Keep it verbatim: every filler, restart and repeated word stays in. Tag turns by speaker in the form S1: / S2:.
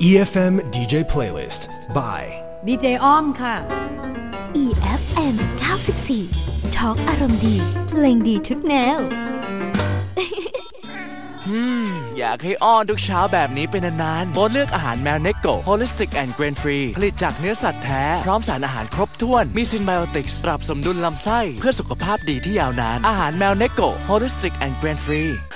S1: อี เอฟ เอ็ม ดี เจ Playlist by
S2: ดี เจ อ้อมค่ะ
S3: อี เอฟ เอ็ม เก้าสิบสี่ Talk อารมณ์ดีเพลงดีทุกแนว
S4: อืมอยากให้อ้อนทุกเช้าแบบนี้เป็นนานๆโบเลือกอาหารแมวเนโก Holistic and Grain Free ผลิตจากเนื้อสัตว์แท้พร้อมสารอาหารครบถ้วนมีซินไบโอติกส์ปรับสมดุลลำไส้เพื่อสุขภาพดีที่ยาวนานอาหารแมวเนโก Holistic and Grain Free